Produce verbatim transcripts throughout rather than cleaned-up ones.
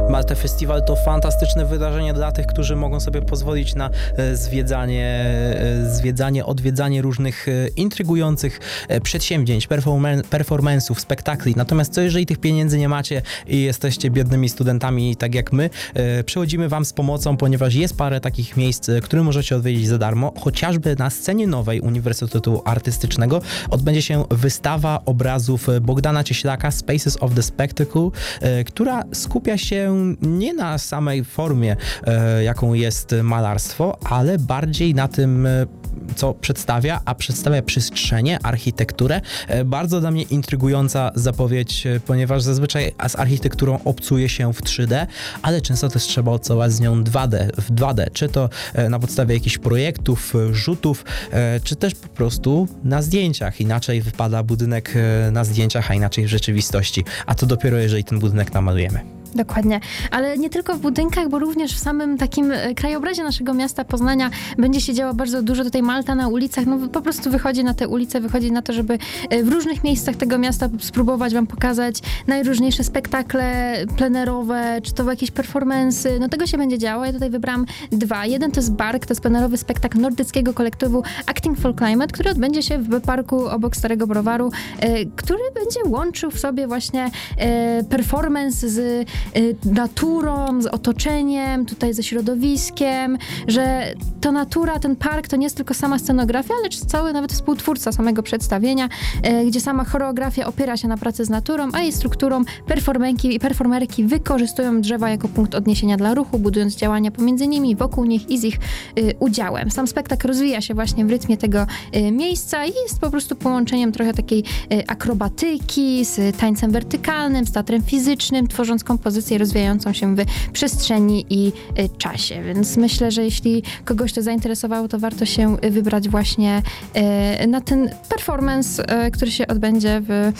Malta Festival to fantastyczne wydarzenie dla tych, którzy mogą sobie pozwolić na zwiedzanie, zwiedzanie, odwiedzanie różnych intrygujących przedsięwzięć, perform- performance'ów, spektakli. Natomiast co jeżeli tych pieniędzy nie macie i jesteście biednymi studentami tak jak my, przychodzimy wam z pomocą, ponieważ jest parę takich miejsc, które możecie odwiedzić za darmo. Chociażby na scenie nowej Uniwersytetu Artystycznego odbędzie się wystawa obrazów Bogdana Cieślaka Spaces of the Spectacle, która skupia się nie na samej formie, jaką jest malarstwo, ale bardziej na tym, co przedstawia, a przedstawia przestrzenie, architekturę. Bardzo dla mnie intrygująca zapowiedź, ponieważ zazwyczaj z architekturą obcuje się w trzy D, ale często też trzeba obcować z nią dwa D, w dwa D, czy to na podstawie jakichś projektów, rzutów, czy też po prostu na zdjęciach. Inaczej wypada budynek na zdjęciach, a inaczej w rzeczywistości. A to dopiero jeżeli ten budynek namalujemy. Dokładnie, ale nie tylko w budynkach, bo również w samym takim krajobrazie naszego miasta Poznania będzie się działo bardzo dużo. Tutaj Malta na ulicach, no po prostu wychodzi na te ulice, wychodzi na to, żeby w różnych miejscach tego miasta spróbować wam pokazać najróżniejsze spektakle plenerowe, czy to jakieś performance'y, no tego się będzie działo. Ja tutaj wybrałam dwa. Jeden to jest Bark, to jest plenerowy spektakl nordyckiego kolektywu Acting for Climate, który odbędzie się w parku obok Starego Browaru, który będzie łączył w sobie właśnie performance z naturą, z otoczeniem, tutaj ze środowiskiem, że to natura, ten park to nie jest tylko sama scenografia, lecz cały nawet współtwórca samego przedstawienia, gdzie sama choreografia opiera się na pracy z naturą, a jej strukturą performerki i performerki wykorzystują drzewa jako punkt odniesienia dla ruchu, budując działania pomiędzy nimi, wokół nich i z ich y, udziałem. Sam spektakl rozwija się właśnie w rytmie tego y, miejsca i jest po prostu połączeniem trochę takiej y, akrobatyki z tańcem wertykalnym, z teatrem fizycznym, tworząc kompozycję rozwijającą się w przestrzeni i y, czasie. Więc myślę, że jeśli kogoś to zainteresowało, to warto się wybrać właśnie y, na ten performance, y, który się odbędzie w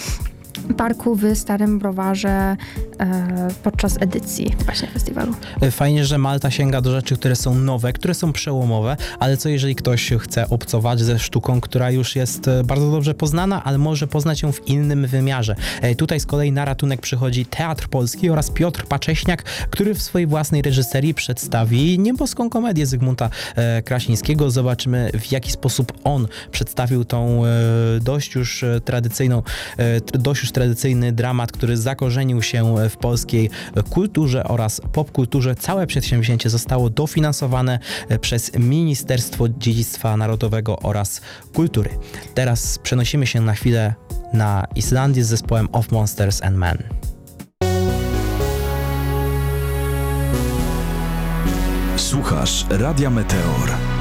parku w Starym Browarze e, podczas edycji właśnie festiwalu. Fajnie, że Malta sięga do rzeczy, które są nowe, które są przełomowe, ale co jeżeli ktoś chce obcować ze sztuką, która już jest bardzo dobrze poznana, ale może poznać ją w innym wymiarze. E, tutaj z kolei na ratunek przychodzi Teatr Polski oraz Piotr Pacześniak, który w swojej własnej reżyserii przedstawi nieboską komedię Zygmunta e, Krasińskiego. Zobaczymy, w jaki sposób on przedstawił tą e, dość już tradycyjną, e, dość już tradycyjny dramat, który zakorzenił się w polskiej kulturze oraz popkulturze. Całe przedsięwzięcie zostało dofinansowane przez Ministerstwo Dziedzictwa Narodowego oraz Kultury. Teraz przenosimy się na chwilę na Islandię z zespołem Of Monsters and Men. Słuchasz Radia Meteor.